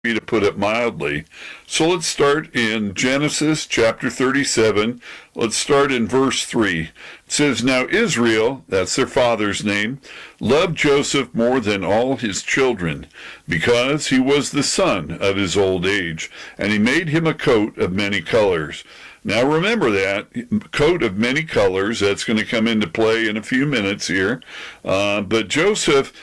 to put it mildly. So let's start in Genesis chapter 37. Let's start in verse 3. It says, "Now Israel," that's their father's name, "loved Joseph more than all his children, because he was the son of his old age, and he made him a coat of many colors." Now remember that, coat of many colors, that's going to come into play in a few minutes here. But Joseph,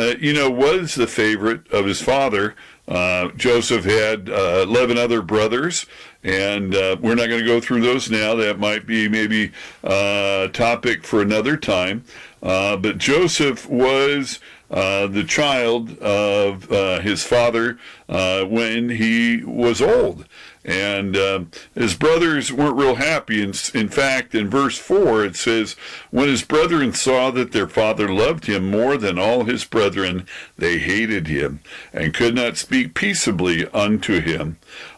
was the favorite of his father. Joseph had 11 other brothers, and we're not going to go through those now. That might be maybe a topic for another time. But Joseph was the child of his father when he was old. And his brothers weren't real happy. In fact, in verse 4, it says, "When his brethren saw that their father loved him more than all his brethren, they hated him, and could not speak peaceably unto him."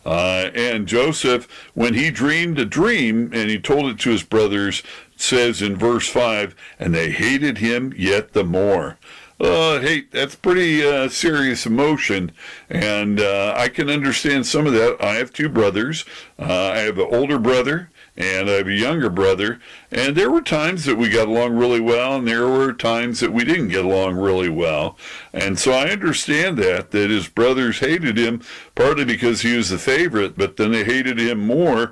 And Joseph, when he dreamed a dream, and he told it to his brothers, it says in verse 5, "And they hated him yet the more." Hey, that's pretty serious emotion, and I can understand some of that. I have two brothers. I have an older brother, and I have a younger brother, and there were times that we got along really well, and there were times that we didn't get along really well. And so I understand that his brothers hated him, partly because he was the favorite, but then they hated him more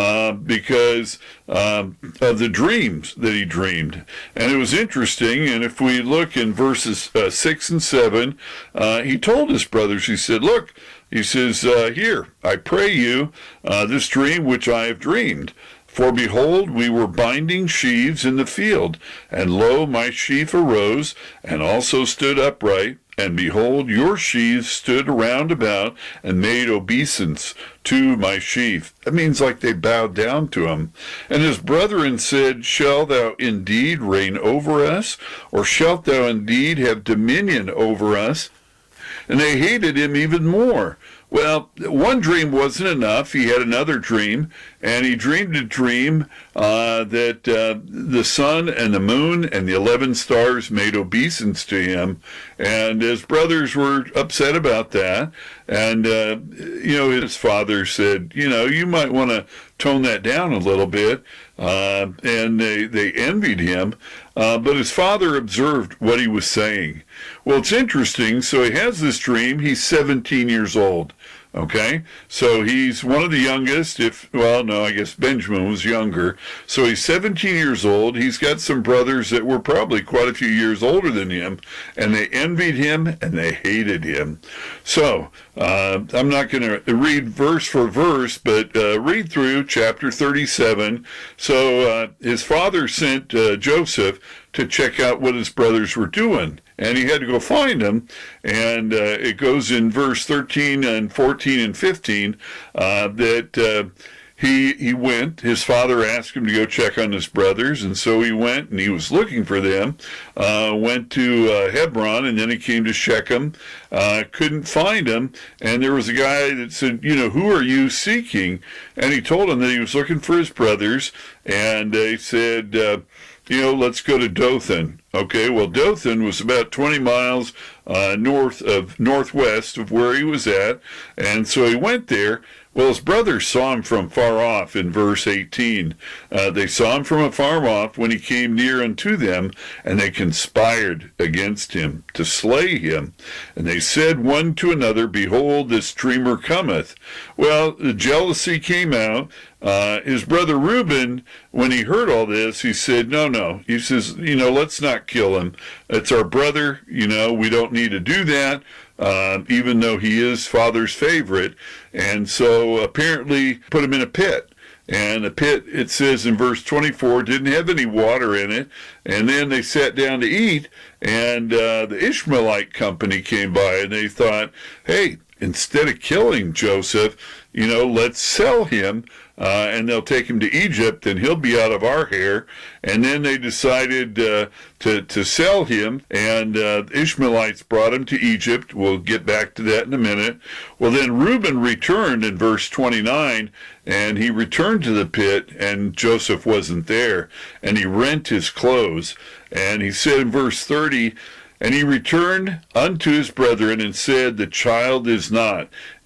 because of the dreams that he dreamed. And it was interesting, and if we look in verses 6 and 7, he told his brothers, he said, "Look," he says, "Here, I pray you, this dream which I have dreamed. For behold, we were binding sheaves in the field, and lo, my sheaf arose, and also stood upright, and behold, your sheaves stood round about, and made obeisance to my sheaf." That means like they bowed down to him. "And his brethren said, Shall thou indeed reign over us? Or shalt thou indeed have dominion over us?" And they hated him even more. Well, one dream wasn't enough. He had another dream, and he dreamed a dream that the sun and the moon and the 11 stars made obeisance to him, and his brothers were upset about that. And, his father said, you might want to tone that down a little bit, and they envied him, but his father observed what he was saying. Well, it's interesting. So he has this dream. He's 17 years old. Okay, so he's one of the youngest. I guess Benjamin was younger. So he's 17 years old. He's got some brothers that were probably quite a few years older than him, and they envied him and they hated him. So I'm not going to read verse for verse, but read through chapter 37. So his father sent Joseph to check out what his brothers were doing, and he had to go find them. And it goes in verse 13 and 14 and 15 that he went. His father asked him to go check on his brothers, and so he went, and he was looking for them. Went to Hebron, and then he came to Shechem. Couldn't find him, and there was a guy that said, "Who are you seeking?" And he told him that he was looking for his brothers, and they said, let's go to Dothan. Okay, well, Dothan was about 20 miles northwest of where he was at, and so he went there. Well, his brothers saw him from far off in verse 18. They saw him from afar off when he came near unto them, and they conspired against him to slay him. And they said one to another, Behold, this dreamer cometh. Well, the jealousy came out. His brother Reuben, when he heard all this, he said, no. He says, let's not kill him. It's our brother. We don't need to do that. Even though he is father's favorite. And so apparently put him in a pit. And the pit, it says in verse 24, didn't have any water in it. And then they sat down to eat, and the Ishmaelite company came by, and they thought, hey, instead of killing Joseph, let's sell him, and they'll take him to Egypt, and he'll be out of our hair. And then they decided to sell him, and the Ishmaelites brought him to Egypt. We'll get back to that in a minute. Well, then Reuben returned in verse 29, and he returned to the pit, and Joseph wasn't there, and he rent his clothes. And he said in verse 30, And he returned unto his brethren and said, The child is not.